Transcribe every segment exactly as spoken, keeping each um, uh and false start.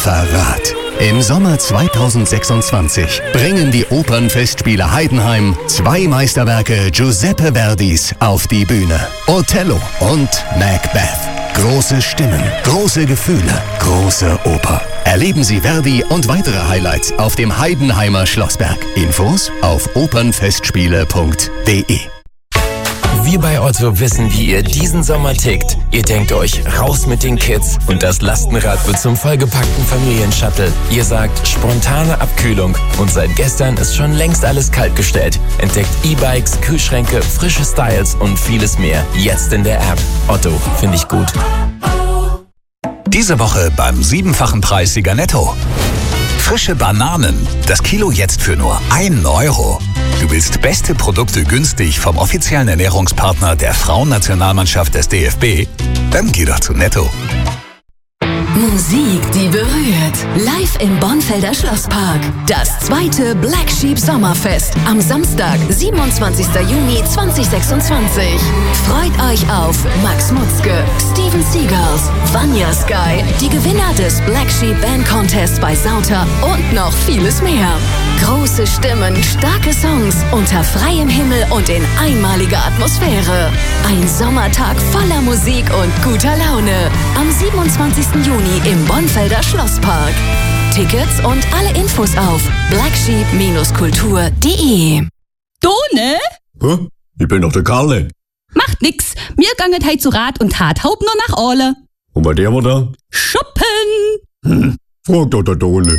Verrat. Im Sommer zweitausendsechsundzwanzig bringen die Opernfestspiele Heidenheim zwei Meisterwerke Giuseppe Verdis auf die Bühne. Othello und Macbeth. Große Stimmen, große Gefühle, große Oper. Erleben Sie Verdi und weitere Highlights auf dem Heidenheimer Schlossberg. Infos auf opernfestspiele punkt de. Wir bei Otto wissen, wie ihr diesen Sommer tickt. Ihr denkt euch, raus mit den Kids und das Lastenrad wird zum vollgepackten Familienshuttle. Ihr sagt, spontane Abkühlung und seit gestern ist schon längst alles kaltgestellt. Entdeckt E-Bikes, Kühlschränke, frische Styles und vieles mehr. Jetzt in der App. Otto, finde ich gut. Diese Woche beim siebenfachen Preis Sieger Netto. Frische Bananen. Das Kilo jetzt für nur einen Euro. Du willst beste Produkte günstig vom offiziellen Ernährungspartner der Frauennationalmannschaft des D F B? Dann geh doch zu Netto. Musik, die berührt. Live im Bonfelder Schlosspark. Das zweite Black Sheep Sommerfest. Am Samstag, siebenundzwanzigsten Juni zweitausendsechsundzwanzig. Freut euch auf Max Mutzke, Steven Seagulls, Vanya Sky, die Gewinner des Black Sheep Band Contest bei Sauter und noch vieles mehr. Große Stimmen, starke Songs, unter freiem Himmel und in einmaliger Atmosphäre. Ein Sommertag voller Musik und guter Laune. Am siebenundzwanzigsten Juni im Bonfelder Schlosspark. Tickets und alle Infos auf blacksheep kultur punkt de. Du, ne? Hä? Ich bin doch der Karle. Macht nix. Mir ganget heit zu Rat und Tat haupt nur nach Orle. Und bei der war da? Shoppen! Hm, frag doch der Dole.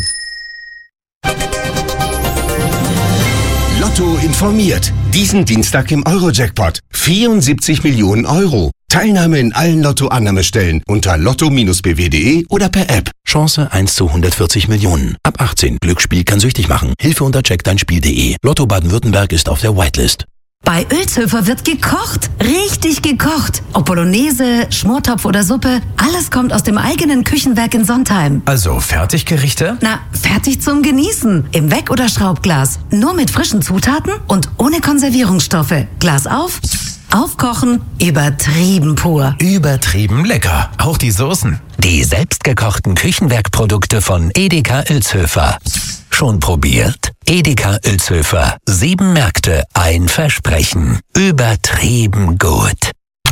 Lotto informiert. Diesen Dienstag im Euro-Jackpot. vierundsiebzig Millionen Euro. Teilnahme in allen Lotto-Annahmestellen unter lotto b w punkt de oder per App. Chance eins zu hundertvierzig Millionen. Ab achtzehn. Glücksspiel kann süchtig machen. Hilfe unter check dein spiel punkt de. Lotto Baden-Württemberg ist auf der Whitelist. Bei Ölshöfer wird gekocht. Richtig gekocht. Ob Bolognese, Schmortopf oder Suppe, alles kommt aus dem eigenen Küchenwerk in Sontheim. Also Fertiggerichte? Na, fertig zum Genießen. Im Weck- oder Schraubglas. Nur mit frischen Zutaten und ohne Konservierungsstoffe. Glas auf, aufkochen, übertrieben pur. Übertrieben lecker. Auch die Soßen. Die selbstgekochten Küchenwerkprodukte von Edeka Ölshöfer. Schon probiert? Edeka Ölshöfer. Sieben Märkte, ein Versprechen. Übertrieben gut.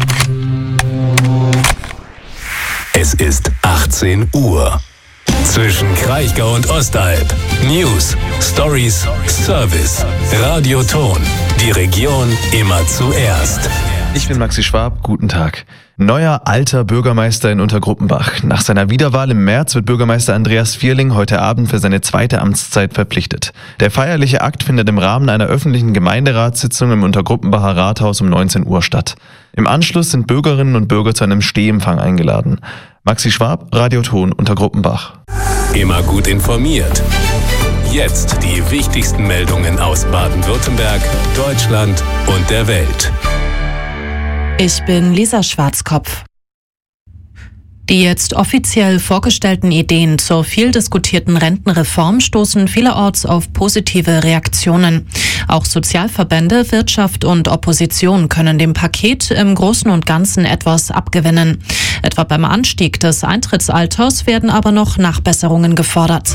Es ist achtzehn Uhr. Zwischen Kraichgau und Ostalb. News, Stories, Service, Radioton. Die Region immer zuerst. Ich bin Maxi Schwab, guten Tag. Neuer alter Bürgermeister in Untergruppenbach. Nach seiner Wiederwahl im März wird Bürgermeister Andreas Vierling heute Abend für seine zweite Amtszeit verpflichtet. Der feierliche Akt findet im Rahmen einer öffentlichen Gemeinderatssitzung im Untergruppenbacher Rathaus um neunzehn Uhr statt. Im Anschluss sind Bürgerinnen und Bürger zu einem Stehempfang eingeladen. Maxi Schwab, Radioton, Untergruppenbach. Immer gut informiert. Jetzt die wichtigsten Meldungen aus Baden-Württemberg, Deutschland und der Welt. Ich bin Lisa Schwarzkopf. Die jetzt offiziell vorgestellten Ideen zur viel diskutierten Rentenreform stoßen vielerorts auf positive Reaktionen. Auch Sozialverbände, Wirtschaft und Opposition können dem Paket im Großen und Ganzen etwas abgewinnen. Etwa beim Anstieg des Eintrittsalters werden aber noch Nachbesserungen gefordert.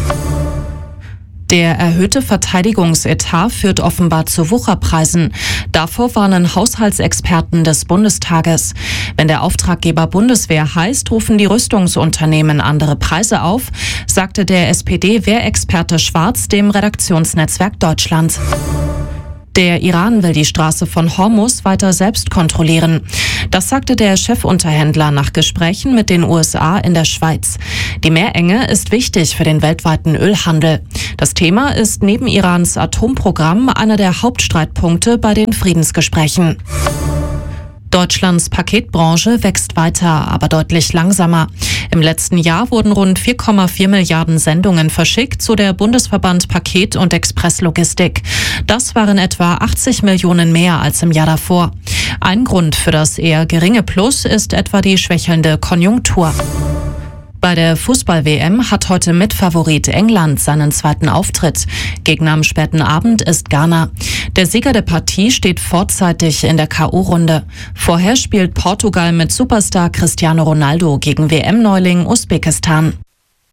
Der erhöhte Verteidigungsetat führt offenbar zu Wucherpreisen. Davor warnen Haushaltsexperten des Bundestages. Wenn der Auftraggeber Bundeswehr heißt, rufen die Rüstungsunternehmen andere Preise auf, sagte der S P D-Wehrexperte Schwarz dem Redaktionsnetzwerk Deutschland. Der Iran will die Straße von Hormuz weiter selbst kontrollieren. Das sagte der Chefunterhändler nach Gesprächen mit den U S A in der Schweiz. Die Meerenge ist wichtig für den weltweiten Ölhandel. Das Thema ist neben Irans Atomprogramm einer der Hauptstreitpunkte bei den Friedensgesprächen. Deutschlands Paketbranche wächst weiter, aber deutlich langsamer. Im letzten Jahr wurden rund vier Komma vier Milliarden Sendungen verschickt, so der Bundesverband Paket- und Expresslogistik. Das waren etwa achtzig Millionen mehr als im Jahr davor. Ein Grund für das eher geringe Plus ist etwa die schwächelnde Konjunktur. Bei der Fußball-W M hat heute Mitfavorit England seinen zweiten Auftritt. Gegner am späten Abend ist Ghana. Der Sieger der Partie steht vorzeitig in der K O-Runde. Vorher spielt Portugal mit Superstar Cristiano Ronaldo gegen W M-Neuling Usbekistan.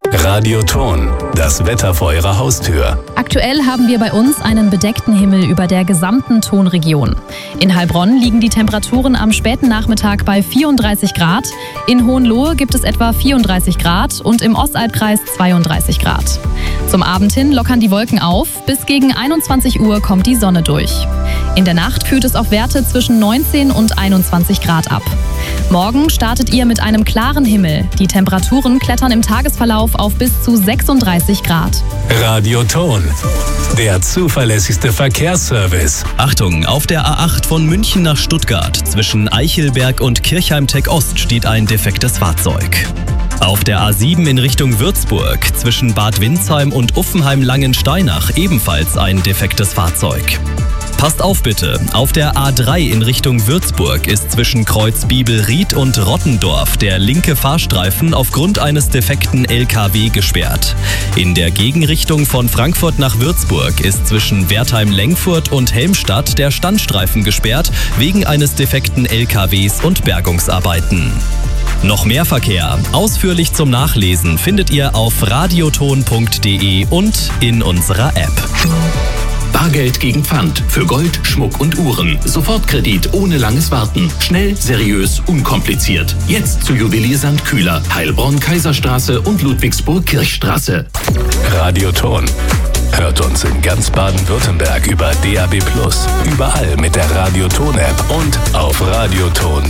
Radioton, das Wetter vor Ihrer Haustür. Aktuell haben wir bei uns einen bedeckten Himmel über der gesamten Tonregion. In Heilbronn liegen die Temperaturen am späten Nachmittag bei vierunddreißig Grad. In Hohenlohe gibt es etwa vierunddreißig Grad und im Ostalbkreis zweiunddreißig Grad. Zum Abend hin lockern die Wolken auf. Bis gegen einundzwanzig Uhr kommt die Sonne durch. In der Nacht kühlt es auf Werte zwischen neunzehn und einundzwanzig Grad ab. Morgen startet ihr mit einem klaren Himmel. Die Temperaturen klettern im Tagesverlauf auf bis zu sechsunddreißig Grad. Radioton, der zuverlässigste Verkehrsservice. Achtung, auf der A acht von München nach Stuttgart zwischen Eichelberg und Kirchheim-Tech Ost steht ein defektes Fahrzeug. Auf der A sieben in Richtung Würzburg zwischen Bad Windsheim und Uffenheim-Langensteinach ebenfalls ein defektes Fahrzeug. Passt auf bitte, auf der A drei in Richtung Würzburg ist zwischen Kreuz Biebelried und Rottendorf der linke Fahrstreifen aufgrund eines defekten L K W gesperrt. In der Gegenrichtung von Frankfurt nach Würzburg ist zwischen Wertheim-Lengfurt und Helmstadt der Standstreifen gesperrt wegen eines defekten L K Ws und Bergungsarbeiten. Noch mehr Verkehr, ausführlich zum Nachlesen, findet ihr auf radioton punkt de und in unserer App. Bargeld gegen Pfand für Gold, Schmuck und Uhren. Sofortkredit ohne langes Warten. Schnell, seriös, unkompliziert. Jetzt zu Juwelier Sankt Kühler, Heilbronn, Kaiserstraße und Ludwigsburg-Kirchstraße. Radioton. Hört uns in ganz Baden-Württemberg über D A B plus, überall mit der Radioton-App und auf radioton